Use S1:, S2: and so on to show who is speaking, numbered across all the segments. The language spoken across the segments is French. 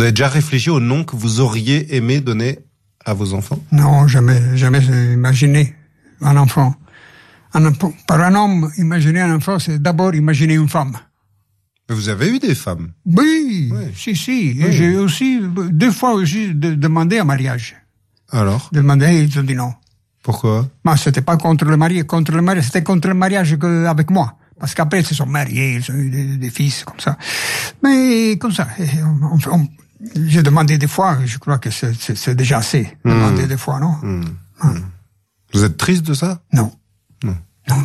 S1: avez déjà réfléchi au nom que vous auriez aimé donner à vos enfants?
S2: Non, jamais imaginé un enfant. Par un homme, imaginer un enfant, c'est d'abord imaginer une femme.
S1: Mais vous avez eu des femmes?
S2: Oui, si.
S1: Oui.
S2: Et j'ai aussi, 2 fois aussi, demandé un mariage.
S1: Alors?
S2: Demandé, ils ont dit non.
S1: Pourquoi?
S2: Mais c'était pas contre le mariage, c'était contre le mariage avec moi. Parce qu'après, ils se sont mariés, ils ont eu des fils, comme ça. Mais, comme ça, j'ai demandé des fois, je crois que c'est déjà assez. Demander des fois, non?
S1: Vous êtes triste de ça?
S2: Non.
S1: Non.
S2: Non.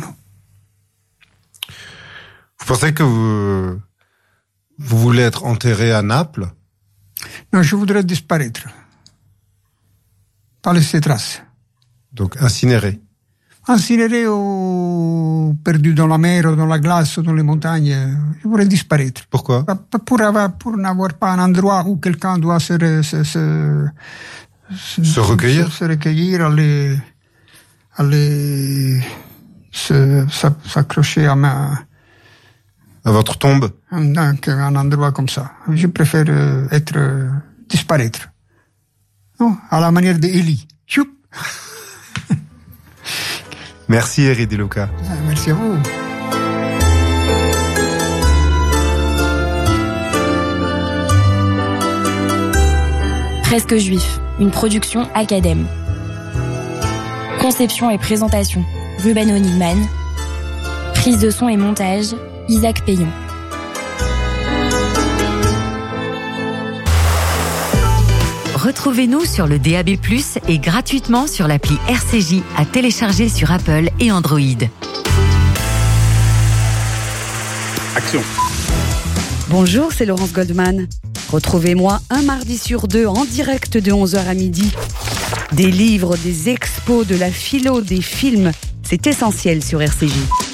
S1: Vous pensez que vous voulez être enterré à Naples?
S2: Non, je voudrais disparaître. Pas laisser trace.
S1: Donc incinéré.
S2: Incinéré ou perdu dans la mer, ou dans la glace, ou dans les montagnes. Je voudrais disparaître.
S1: Pourquoi?
S2: Pour n'avoir pas un endroit où quelqu'un doit se
S1: recueillir?
S2: Se recueillir, aller s'accrocher à
S1: votre tombe?
S2: Un endroit comme ça. Je préfère disparaître. Non, à la manière d'Élie. Choup.
S1: Merci Eri De Luca.
S2: Merci à vous.
S3: Presque juif, une production Academ. Conception et présentation, Ruben Honigman. Prise de son et montage, Isaac Payon.
S4: Retrouvez-nous sur le DAB+, et gratuitement sur l'appli RCJ à télécharger sur Apple et Android.
S5: Action.
S6: Bonjour, c'est Laurence Goldman. Retrouvez-moi un mardi sur 2 en direct de 11h à midi. Des livres, des expos, de la philo, des films, c'est essentiel sur RCJ.